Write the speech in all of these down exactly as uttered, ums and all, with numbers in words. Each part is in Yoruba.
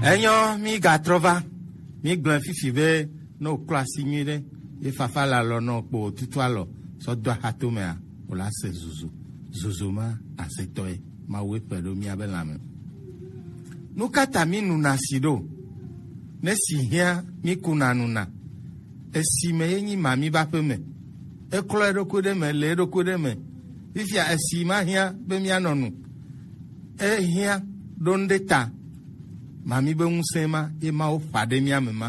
Enyo mi gatrova mi gblẽ fifi be no klo asi nyui ɖe ye fafa la lɔ no kpo tutu alɔ sɔ do ahatomea o la se zuzu zuzu ma asetɔe ma wo ƒe ɖo miabe lãme. Nu kata mi nuna si ɖo ne si hiã mi kuna nuna esi me ye nyi ma mi ba ƒe me eklɔ eɖokui ɖe me le eɖokui ɖe me fifia esi ma hiã be mianɔ nu ehiã ɖo nu ɖe ta mami be ŋusẽ ma ye ma wo ƒã ɖe mia me ma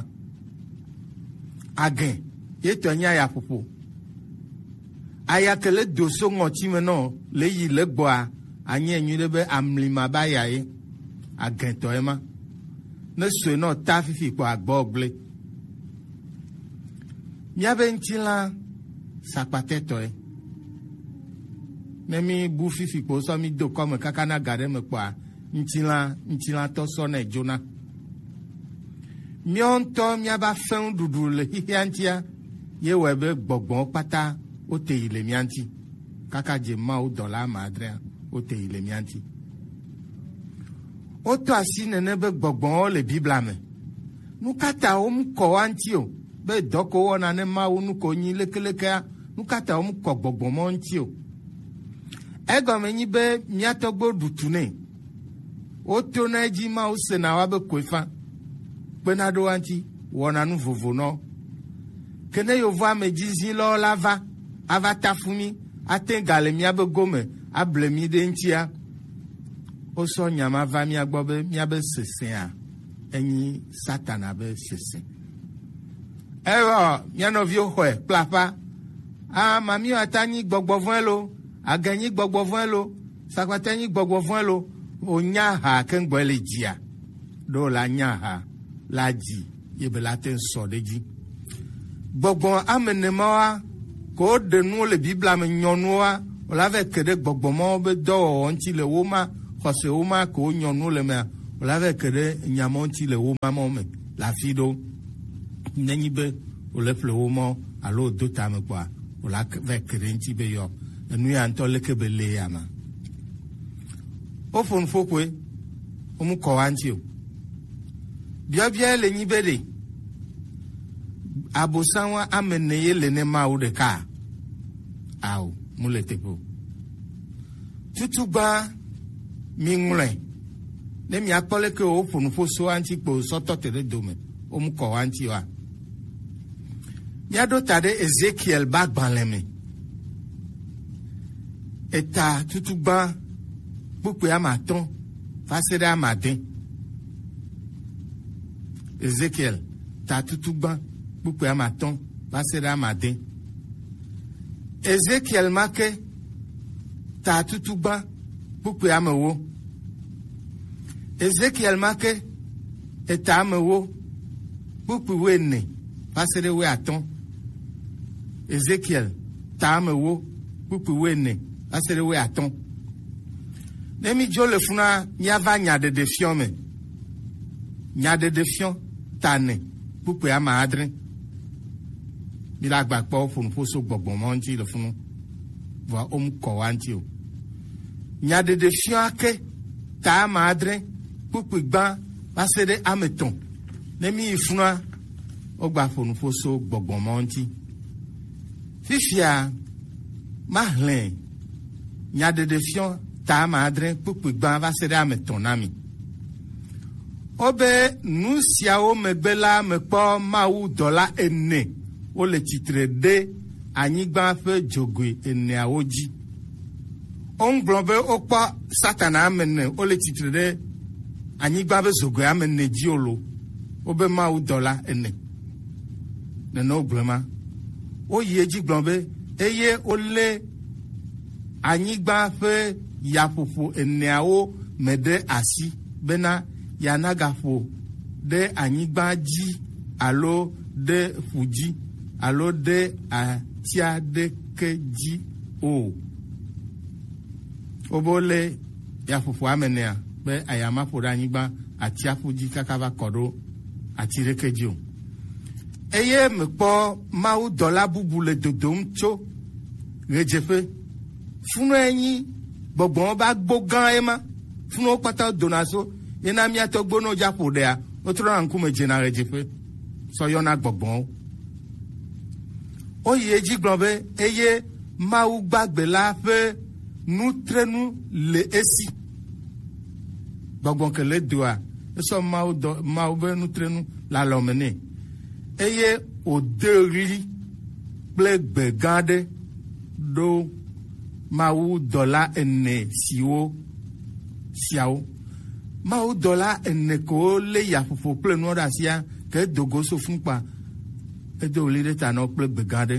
agẽ ye tɔ nya ya ƒoƒo aya ke le do so ŋɔtsi me nɔ le yi le gbɔa anye nyui ɖe be amlima ba ya ye agẽtɔ ye ma ne sue nɔ ta fifi kpɔ agbɔ gble miabe ŋutilã sakpatɛtɔe ne mi bu fifi kpɔ sɔ mi do kɔme kaka na ga ɖe me kpɔa ŋutilã ŋutilã tɔ sɔ ne dzona miɔ ŋutɔ miaba fɛ̃ ɖuɖu le xixia ŋutia ye wɔe be gbɔgbɔ kpata wote yi le mia ŋuti kaka dze mawo dɔla ama adrea wote yi le mia ŋuti wotɔ asi nene be gbɔgbɔwo le bibla me nu kata wo mu kɔ wa ŋuti o be dɔ ko wɔna ne mawo nu ko nyi lekelekea nu kata wo mu kɔ gbɔgbɔmɔ ŋuti o egɔme nyi be miatɔgbo ɖutu nɛ woto na edzi mawo sena wa be koe fa kpena ɖo wa ŋuti wɔna nu vovo nɔ ke ne yovo ame dzizi lɔwo la va ava ta fu mi ate gale miabe gome able mi ɖe ŋutia wosɔ nyama va mia gbɔ be miabe sesẽa enyi satana be sesẽ ewɔ mia nɔviwo xɔe kple aƒa a mami ata nyi gbɔgbɔ vɔ̃e lo agẽ nyi gbɔgbɔ vɔ̃e lo sakpata nyi gbɔgbɔ vɔ̃e lo o nya ha ke ŋgbɔe le dzia ɖo la nya ha la dzi ye be la te sɔ ɖe dzi gbɔgbɔ ame ne mawoa ko ɖe nuwo le bibla me nyɔnuwoa o la va ke ɖe gbɔgbɔmɔwo be dɔwɔwɔ ŋuti le wo ma xɔsewo ma ko nyɔnuwo le mea o la va ke ɖe nyamɔ ŋuti le wo ma mɔ me le afi ɖo nenyi be o le ƒle wo mɔ alo o do tame kpɔa o la va ke ɖe ŋuti be yɔ enu ya ŋutɔ leke be le ya ma wo ƒo nu ƒoƒoe wo mu kɔ wa ŋuti o biabia le nyi be ɖe abosanwa ame ne ye le ne mawo ɖeka awo mu le teƒe o tutugba mi ŋlɔe ne miakpɔ leke wo ƒo nu ƒo so wa ŋuti kpo sɔtɔ te ɖe dome wo mu kɔ wa ŋuti wa miaɖo ta ɖe Ezekiel ba gbalẽ me eta tutugba kpukpui ama atɔ̃ va se ɖe ama ade Ezekiel ta tutugba kpukpui ama atɔ̃ va se ɖe ama ade Ezekiel ma ke ta tutugba kpukpui ame wo Ezekiel ma ke eta ame wo kpukpui wo ene va se ɖe wo atɔ̃ Ezekiel ta ame wo kpukpui wo ene va se ɖe wo atɔ̃ ne mi dzo le funa miava nyaɖeɖe fiɔ me nyaɖeɖe fiɔ ta ne kpukpui ama adre mi la gba kpɔ ƒo nu ƒo so gbɔgbɔmɔ ŋuti le funu vɔ wo mu kɔ wa ŋuti o nyaɖeɖe fiɔ ake ta ama adre kpukpui gbã va se ɖe ame tɔ̃ ne mi yi funua wo gba ƒo nu ƒo so gbɔgbɔmɔ ŋuti fifia mahlẽ nyaɖeɖe fiɔ ta ama adre kpukpui gbã va se ɖe ame tɔ̃ na mi wobe nu siawo megbe la mekpɔ mawu dɔla ene wole tsitre ɖe anyigba ƒe dzogoe eneawo dzi wogblɔ be wokpɔ satana ame ene wole tsitre ɖe anyigba ƒe zogoe ame ene dzi wolo wobe mawu dɔla ene nene wogblɔ ma woyi edzi gblɔ be eye wolé anyigba ƒe yaƒoƒo eneawo me ɖe asi bena yanagaƒo ɖe anyigba dzi alo ɖe ƒu dzi alo ɖe atia ɖeke dzi o wobe wolé yaƒoƒo ame enea be ayama ƒo ɖe anyigba atiaƒu dzi kaka va kɔ ɖo ati ɖeke dzi o eye mekpɔ mawu dɔla bubu le dodom tso ɣedzeƒe funu enyi gbɔgbɔwo ba gbo gã ema funuwo kpata dona so yena mia to gbono japo dea otro anku me jenare jepe so yona gbogbon o ye ji globe eye ma u gbagbe la fe nu trenu le esi gbogbon ke le doa so ma u do ma u be nu trenu la lomene eye o deri ple begade do ma u dola ene siwo siao ma o dola ene ko le ya fofo ple no da sia ke dogo so funpa e do le ta no ple begade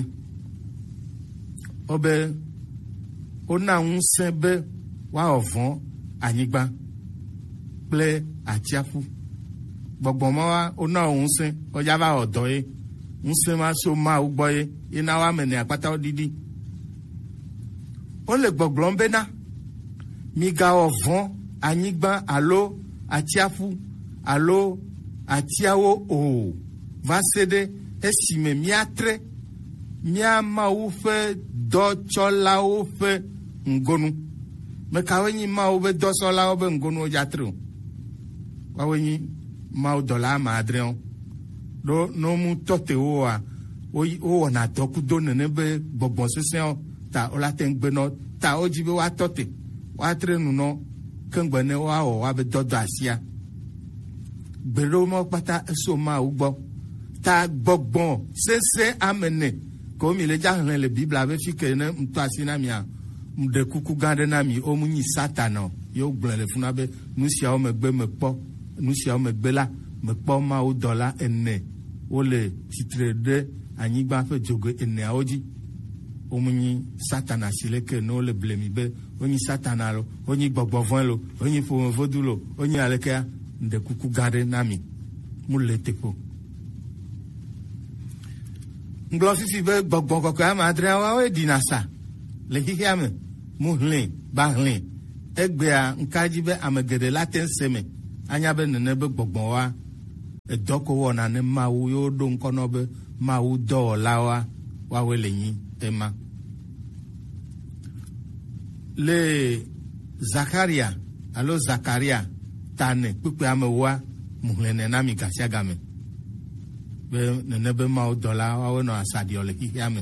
obe ona un sebe wa ovon anyigba ple atiafu gbogbo mo wa ona un se o ja ba odo e un se ma so ma u gbo e ina wa mene apata odidi o le gbogbo nbe na mi ga ovon anyigba alo atiafu alo atiawo o va sede esime miatre mia ma u fe do chola u fe ngonu me kawenyi ma u be do sola u be ngonu jatru kawenyi ma u dola madre on do no mu tote o a o o na doku do ne be gbogbo sese on ta o la ten gbe no ta o jibe wa tote wa tre nu no kengbe ne wa o wa be dodo asia gbero mo pata so ma u gbo ta gbogbon sese amene ko mi le ja han le bible ave fi ke ne mto asina mi a mde kuku gande na mi o mu ni satano yo gbon le funa be nu sia o megbe mepo nu sia o megbe la mepo ma u dola ene o le titre de anyigba fe jogo ene aoji o mu ni satana sile ke no le blemi be onyi satana lo onyi gbogbo von lo onyi fo vodulo onyi alekea nde kuku gade nami mu le tepo nglo fifi be gbogbo koko ama adria wa we dinasa le hihiame mu hlin ba hlin egbe a nkaji be amegede laten seme anya be nene be gbogbo wa edoko wona ne mawu yo do nkono be mawu do lawa wa we leyin ema le Zakaria alo Zakaria tane pipe amewa muhlene na mi gasia game be nene be ma o dola wa no asadi ole ki ame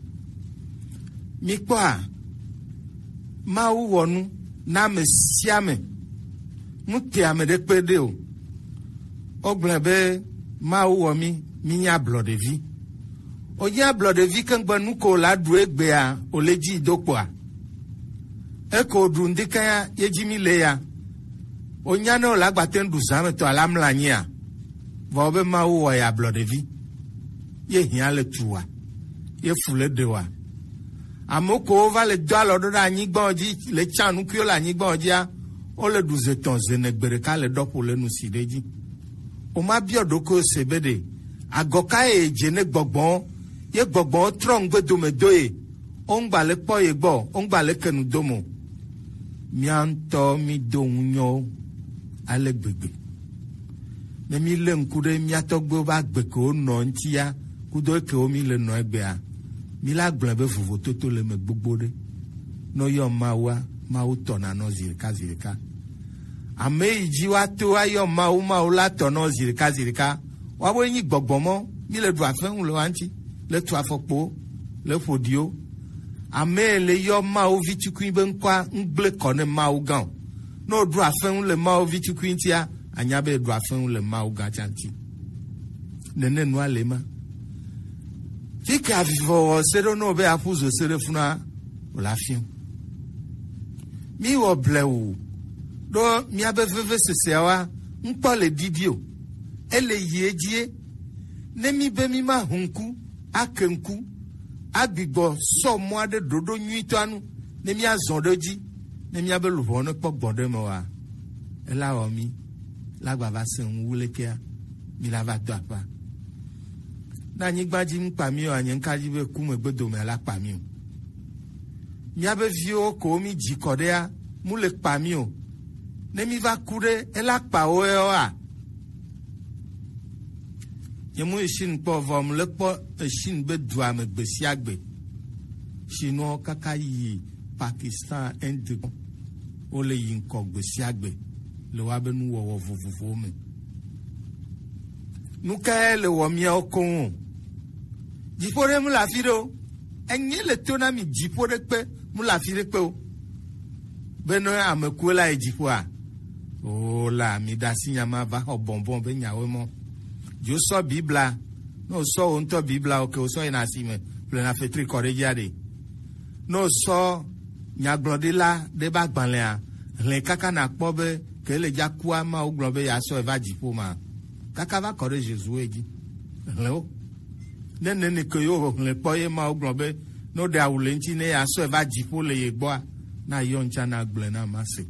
mi kwa ma u wonu na me siame muti ame de pede o ogble be ma u wo mi mi ya blood de vie o ya blood de vie kan gba nu ko la du egbe a oleji dopo a eko drundika ya yejimi le ya onyano la gbaten du zame to alamla nya va obe ma wo ya blood de vie ye hian le tuwa ye fule de wa amoko va le do alo do da yin gbon ji le chanu ki o la yin gbon ji a o le du zeton zenegbere ka le do po le nu sideji o ma bi odoko sebede agoka e je ne gbogbon ye gbogbon tron gbedo me doye o ngba le po ye gbo o ngba le kenu domo mianto mi donyo ale gbegbe me mi le nkude miato gbo ba gbe ko no ntia kudo ke o mi le no egbe a mi la gble be fufu toto le me gbogbo de no yo mawa ma u to na no zirika zirika ame iji wa to ayo ma u ma u la to no zirika zirika wa bo yin gbogbo mo mi le du afenun lo anti le tu afopo le fodio ame le yo ma o vitukun be nkwa ngble kone ma o gan no du afen le ma o vitukun tia anya be du afen le ma o gan chanti nene no alema fika vivo sero no be afuzo sere funa o la fion mi wo blewu do mi abe veve sesewa npo le didio ele yejie ne mi be mi ma hunku akenku agbigbo so mo ade dodo nyito anu ne mi azon doji ne mi abelu ho ne pogbo de mo wa e la o mi la gba ba se nwule kia mi la va do apa na nyi gbaji npa mi o anyen kaji be ku mo gbedo me la pa mi o mi abe vi o ko mi ji kode a mu le pa mi o ne mi va kure e la pa o e o a yemu ishin po vom le po ishin be dua me gbesi agbe shino kaka yi Pakistan ende o le yin ko gbesi agbe le wa be nu wɔwɔ vovovowo me nu ka le wɔ miawo koŋ dziƒo ɖe mu le afi ɖe o enye le to na mi dziƒo ɖe kpe mu le afi ɖe kpe o be ne ame kuwo la yi dziƒoa o la mi da si nyama va xɔ bɔnbɔn be nyawo mɔ dzo sɔ bibla ne o sɔ o ŋutɔ bibla o ke o sɔ yina asi me ƒlena fetri kɔ ɖe dzia ɖe ne o sɔ nyagblɔɖila ɖe ba gbalẽa hlẽ kaka na kpɔ be ke le dzakua ma wo gblɔ be yeasɔ eva dziƒo ma kaka va kɔ ɖe Jezue dzi hlẽ wo ne nene ke yewo hlẽ kpɔ ye ma wo gblɔ be ne woɖe awu le ŋuti ne yeasɔ eva dziƒo le ye gbɔa na yɔ ŋutsa na gblẽ na ma se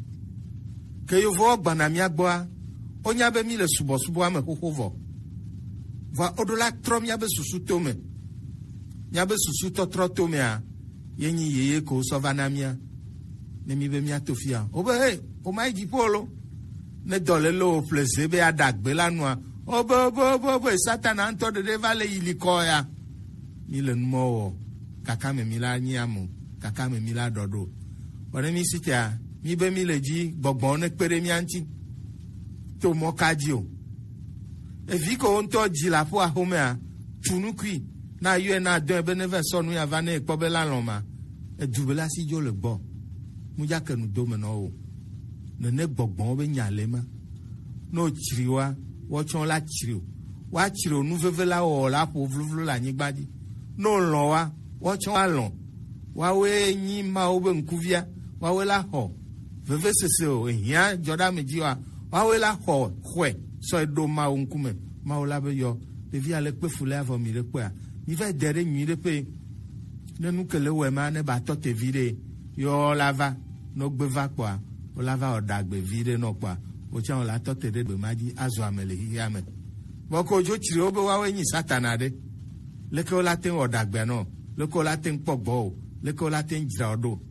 ke yevowo gbana mía gbɔa wonya be mi le subɔsubɔa me xoxo vɔ va woɖo la trɔ míabe susu tome míabe susu tɔtrɔ tomea ye nyi yeye ko sɔ va na mía ne mi be míato fia wo be he o ma yi dziƒo lo ne dɔ le le wo ƒle ze be aɖa gbe la nua o be be be be satana ŋutɔ ɖeɖe va le yili kɔ ya mi le numɔ wɔ kaka me mi la nyi amo kaka me mi la ɖɔɖo wɔne mi si tia mi be mi le dzi gbɔgbɔ ne kpe ɖe mía ŋuti to mɔ ka dzi o evi ko ŋutɔ dzi la ƒo axomea tu nukui na yɔe na dɔe be ne ve sɔ nu ya va ne ekpɔ be la lɔ ma edu be la si dzo le gbɔ mudza ke nu dome na wo nene gbɔgbɔwo be nya le ma ne o tsri wa woatsɔ la tsri o woatsri o nu veve la wɔ la ƒo vlovlo le anyigba dzi ne o lɔ wa woatsɔ wa lɔ woawoe nyi mawo be ŋkuvia woawoe la xɔ veve sese o ehia dzɔ ɖe ame dzi wa woawoe la xɔ xɔe sɔ eɖo mawo ŋkume mawo la be yɔ ɖevia le kpe fu le avɔ mi ɖe kpea mi va de ɖe nyui ɖe ƒe ne nu ke le wɔe ma ne ba tɔ te vi ɖe yɔ la va no gbe va kpɔa o la va ɔda gbe vi ɖe nɔ kpɔa o tsã o la tɔ te ɖe gbe ma dzi azɔ ame le xixia me bɔn ko dzo tsiri wo be woawoe nyi satana ɖe leke wo la te ɔda gbea nɔ leke wo la te kpɔ gbɔ o leke wo la te dzra o ɖo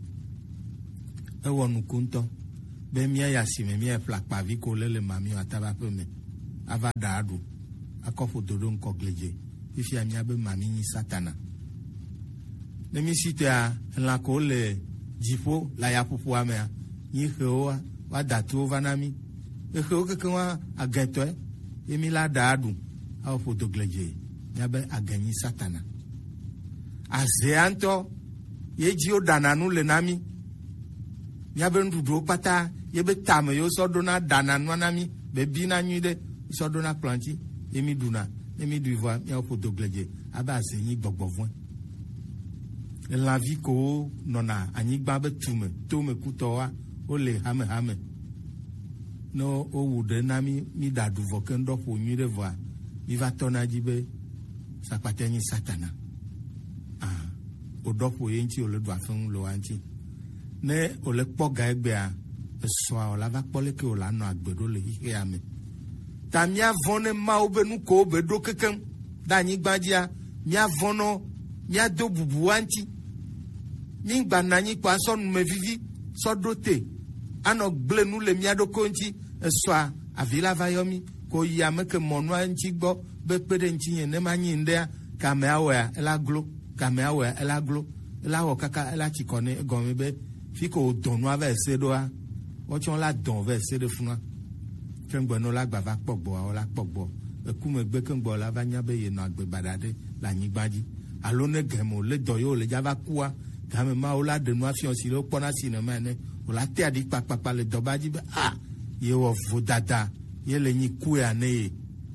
ewɔ nuku ŋutɔ be mía ya si me mía ƒle akpavi ko le le mami ataba ƒe me ava ɖa aɖu akɔ ƒodo ɖo ŋkɔ gledze fifia mía be mami nyi satana ne mi si tea lã ko le dziƒo le ayaƒoƒoa mea nyi xewo wa da tuwo va na mi exewo kekeŋ wa agɛtɔe ye mi la ɖa aɖu awɔ ƒodo gledze mía be agɛ nyi satana azea ŋutɔ ye dzi wo ɖana nu le na mi míabe nuɖuɖuwo kpata ye be tame yewo sɔ ɖona ɖana nua na mi be bina nyui ɖe sɔ ɖona kplɔa ŋuti ye mi ɖuna ne mi ɖui vɔa míawo ƒodo gledze abe aze nyi gbɔgbɔvɔe elãvi kowo nɔna anyigba be tume tome kutɔwoa wole hamehame ne wowu ɖe na mi mi ɖa ɖu vɔ ke ŋdɔ ƒo nyui ɖe vɔa mi va tɔna dzi be sakpate nyi satana ah woɖɔ ƒo ye ŋuti wòle ɖu afe ŋu le wa ŋuti ne wòle kpɔ ga egbea esɔa wòla va kpɔ leke wòla nɔ agbe ɖo le xixea me ta míavɔ ne mawo be nu kowo be ɖo kekeŋ ɖe anyigba dzia míavɔ nɔ míado bubu wa ŋuti mi gba na anyi kpɔ asɔ nume vivi sɔ ɖo te anɔ gble nu le mía ɖokwo ŋuti esɔa avi la va yɔ mi ko yi ame ke mɔnua ŋuti gbɔ be kpe ɖe ŋuti nye ne ma nyi ŋɖea ke amea wɔa ela glo ke amea wɔa ela glo ela wɔ kaka ela tsi kɔ ne egɔme be fi ko dɔn nua va ese ɖoa wotsɔ la dɔn va ese ɖe funua keŋgbɔ no la gba va kpɔ gbɔa wo la kpɔ gbɔ ekume gbe keŋgbɔ la va nya be yenɔ agbe baɖa ɖe le anyigba dzi alo ne gɛmɛ o le dɔ ye o le dzava kua game ma o la ɖe nua fiɔ si le wo kpɔna si ne ma ene o la te aɖi kpakpakpa le dɔba dzi be a ye wɔ vodada ye le nyi kua ne ye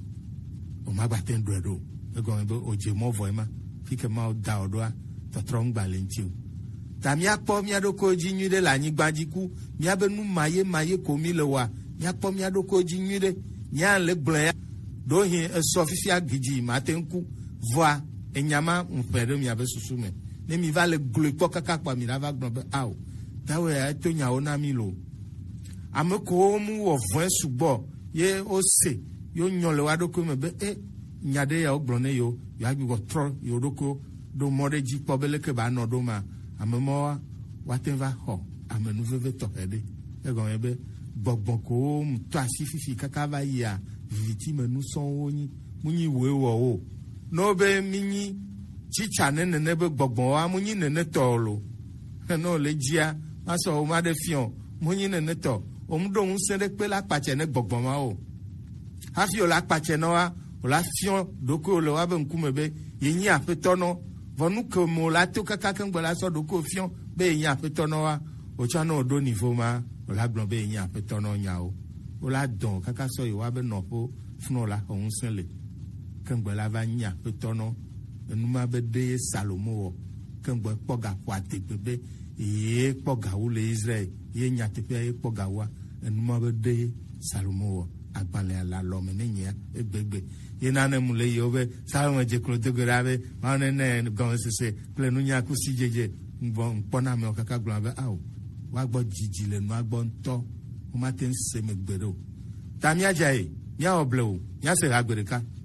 o ma gba te ɖɔe ɖo egɔme be o dze mɔ vɔe ma fi ke ma o da o ɖoa tɔtrɔ ŋgba le ŋuti o ta míakpɔ mía ɖokuiwo dzi nyui ɖe le anyigba dzi ku míabe nu maye maye ko mi le wɔa míakpɔ mía ɖokuiwo dzi nyui ɖe mía le gblẽ ya ɖo hin esɔ fifia gidzi mate ŋku vɔa enyama ŋƒe ɖe miabe susu me ne mi va le gloe kpɔ kaka kpɔ mi la va gblɔ be ao tawo ya eto nyawo na mi lo ame kowo mu wɔ vɔe sugbɔ ye wo se yo nyɔ le wa ɖokui me be e nya ɖe ya wo gblɔ ne yewo yo agbigbɔ trɔ yewo ɖokui ɖo mɔ ɖe dzi kpɔ be leke ba nɔ ɖo ma ame mɔwa woate va xɔ ame nuveve tɔxɛ ɖe egɔme be gbɔgbɔ kowo mu tɔ asi fifi kaka va yia viviti me nusɔ̃wo nyi mu nyi woe wɔ wo no be mi nyi tsitsa ne nene be gbɔgbɔwa mu nyi nene tɔ lo ne o le dzia masɔ o ma ɖe fiɔ mu nyi nene tɔ omudo ŋusẽ ɖe kpe la kpatsɛ ne gbɔgbɔma o hafi o la kpatsɛ nɔ wa o la fiɔ ɖokuiwo le wa be ŋkume be yenyi aƒetɔ nɔ vɔ nu ke mo la to kaka keŋgbɔ la sɔ ɖokuiwo fiɔ be yenyi aƒetɔ nɔ wa o tsɔ ne o ɖo nivo ma o la gblɔ be yenyi aƒetɔ nɔ nyawo o la dɔn kaka sɔ yi wa be nɔƒo funɔ la xɔ ŋusẽ le keŋgbɔ la va nyi aƒetɔ nɔ enuma be ɖe Salomo wɔ keŋgbɔ kpɔ gaƒo ategbe be ye kpɔ gawu le Israel ye nyateƒea ye kpɔ gawua enuma be ɖe Salomo wɔ agbalẽ la lɔme ne nyia egbegbe ye nane mu le yewo be Salomo dze klo dogo ɖa be mawo nene gɔmesese kple nunya kusi dzedze ŋgbɔ ŋkpɔna amewo kaka gblɔ be awo woagbɔ dzidzi le nua gbɔ ŋutɔ womate ŋu se megbe ɖo ta míadza ye míawɔ ble o míase ha gbe ɖeka